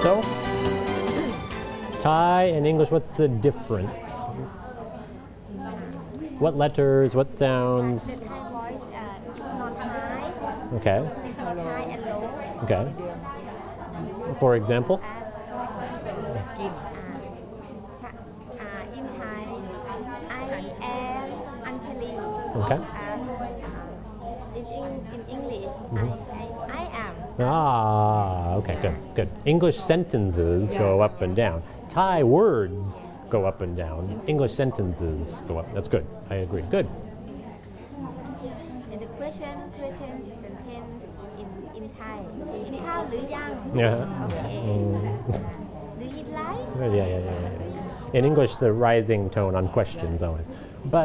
So, Thai and English, what's the difference? What letters, what sounds? The Thai voice is not high. Okay. It's not high and low. Okay. For example? In Thai, I am Anjali. Okay. In English, I am. Ah, okay, good, good. English sentences go up and down. Thai words go up and down. English sentences go up. That's good. I agree. Good. And the question sentence in Thai. กินข้าวหรือยัง Yeah. Okay. Do you eat rice? Yeah. In English, the rising tone on questions always. But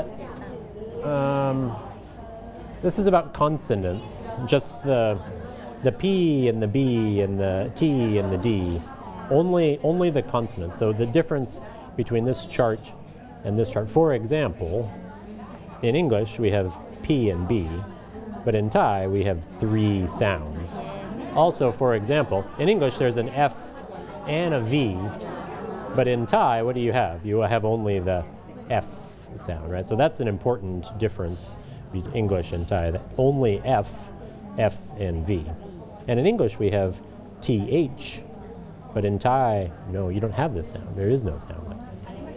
this is about consonants, just the P and the B and the T and the D. Only the consonants. So the difference between this chart and this chart. For example, in English we have P and B, but in Thai we have 3 sounds. Also, for example, in English there's an F and a V, but in Thai what do you have? You have only the F sound, right? So that's an important difference between English and Thai. That only F, and V. And in English we have TH, but in Thai, no, you don't have this sound. There is no sound like that.